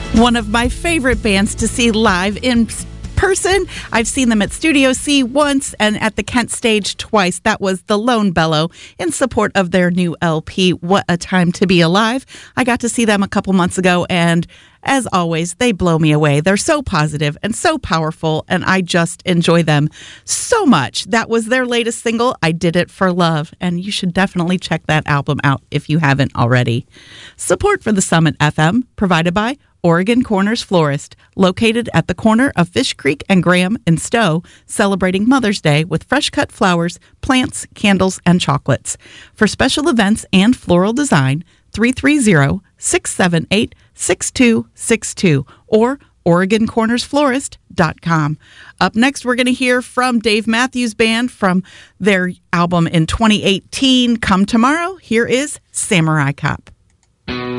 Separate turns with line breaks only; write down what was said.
One of my favorite bands to see live in person. I've seen them at Studio C once and at the Kent Stage twice. That was the Lone Bellow in support of their new LP, What a Time to Be Alive. I got to see them a couple months ago, and as always, they blow me away. They're so positive and so powerful, and I just enjoy them so much. That was their latest single, I Did It for Love, and you should definitely check that album out if you haven't already. Support for the Summit FM provided by Oregon Corners Florist, located at the corner of Fish Creek and Graham in Stowe, celebrating Mother's Day with fresh-cut flowers, plants, candles, and chocolates. For special events and floral design, 330-678-6262 or OregonCornersFlorist.com. Up next, we're going to hear from Dave Matthews Band from their album in 2018, Come Tomorrow. Here is Samurai Cop.